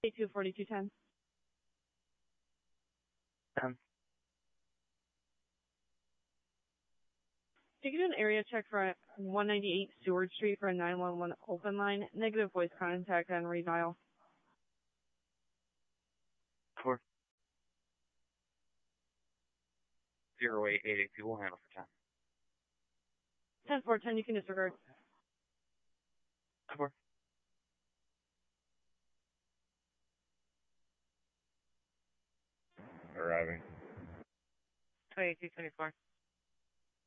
K2 4210. You can do an area check for 198 Seward Street for a 911 open line. Negative voice contact on redial. 0882 will handle for 10. 10-410, you can disregard. 4. Arriving. 2224.